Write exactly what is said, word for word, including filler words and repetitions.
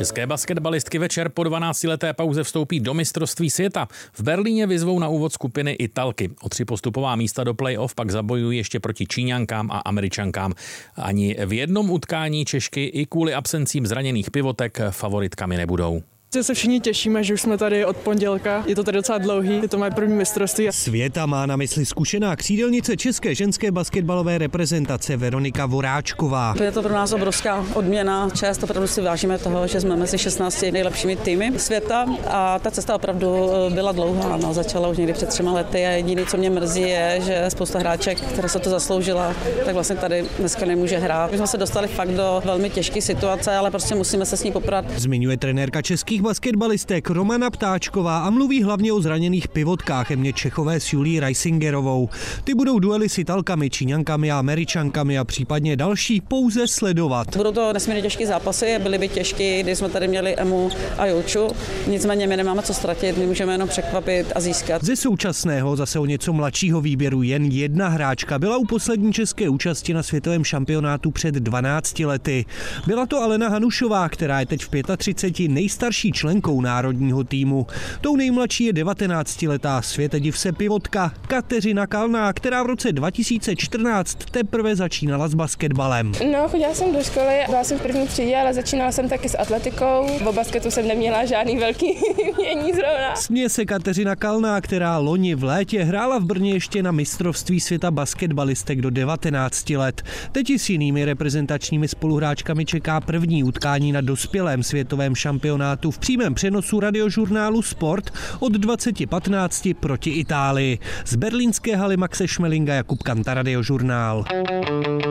České basketbalistky večer po dvanáctileté pauze vstoupí do mistrovství světa. V Berlíně vyzvou na úvod skupiny Italky. O tři postupová místa do play-off pak zabojují ještě proti Číňankám a Američankám. Ani v jednom utkání Češky i kvůli absencím zraněných pivotek favoritkami nebudou. Se všichni těšíme, že už jsme tady od pondělka. Je to tady docela dlouhý, je to moje první mistrovství. Světa má na mysli zkušená křídelnice české ženské basketbalové reprezentace Veronika Voráčková. Je to pro nás obrovská odměna, čest, opravdu si vážíme toho, že jsme mezi šestnácti nejlepšími týmy světa a ta cesta opravdu byla dlouhá. No, začala už někdy před třema lety a jediné, co mě mrzí, je, že spousta hráček, která se to zasloužila, tak vlastně tady dneska nemůže hrát. My jsme se dostali fakt do velmi těžké situace, ale prostě musíme se s ní poprat. Zmiňuje trenérka českých basketbalistek Romana Ptáčková a mluví hlavně o zraněných pivotkách Emě Čechové s Julí Reisingerovou. Ty budou duely s Italkami, Číňankami a Američankami a případně další pouze sledovat. Budou to nesmírně těžké zápasy, byly by těžké, když jsme tady měli Emu a Julču. Nicméně my nemáme co ztratit, my můžeme jenom překvapit a získat. Ze současného, zase o něco mladšího výběru jen jedna hráčka byla u poslední české účasti na světovém šampionátu před dvanácti lety. Byla to Alena Hanušová, která je teď v třiceti pěti nejstarší členkou národního týmu. Tou nejmladší je devatenáctiletá světediv se pivotka Kateřina Kalná, která v roce dva tisíce čtrnáct teprve začínala s basketbalem. No, chodila jsem do školy, byla jsem v první třídě, ale začínala jsem taky s atletikou. O basketu jsem neměla žádný velký umění zrovna. Směje se Kateřina Kalná, která loni v létě hrála v Brně ještě na mistrovství světa basketbalistek do devatenácti let. Teď i s jinými reprezentačními spoluhráčkami čeká první utkání na dospělém světovém šampionátu v přímém přenosu radiožurnálu Sport od dvacet patnáct proti Itálii. Z berlínské haly Maxe Šmelinga, Jakub Kanta, Radiožurnál.